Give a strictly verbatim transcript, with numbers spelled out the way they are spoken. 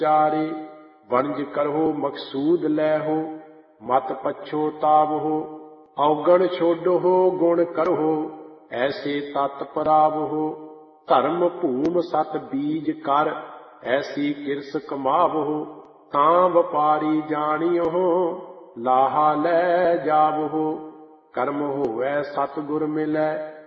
ਚਾਰੇ ਵਣਜ ਕਰੋ ਮਕਸੂਦ ਲੈ ਹੋ, ਮਤ ਪਛੋਤਾਵ ਹੋ। ਔਗਣ ਛੋਡੋ ਗੁਣ ਕਰੋ, ਐਸੇ ਤਤ ਪਰਾਵ ਹੋ। ਧਰਮ ਭੂਮ ਸਤ ਬੀਜ ਕਰ, ਐਸੀ ਕਿਰਸ ਕਮਾਵੋ। ਤਾਂ ਵਪਾਰੀ ਜਾਣਿਓ, ਲਾਹਾ ਲੈ ਜਾਵੋ। ਕਰਮ ਹੋਵੈ ਸਤਿਗੁਰ ਮਿਲੈ,